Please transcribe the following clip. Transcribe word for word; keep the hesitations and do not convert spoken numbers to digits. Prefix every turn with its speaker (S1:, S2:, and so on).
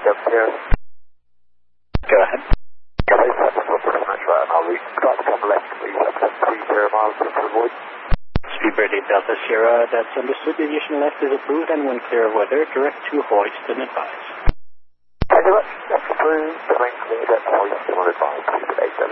S1: Yep, here.
S2: Go ahead.
S1: Okay, that's pretty much right. And I'll start to come left, please. Up to three zero miles to avoid.
S2: Speedbird eight Delta Sierra, that's understood. Deviation left is approved, and when clear of weather, direct to hoist and advise.
S1: Okay, that's approved. Terrain clear, that's hoist and advise. Please at eight seven.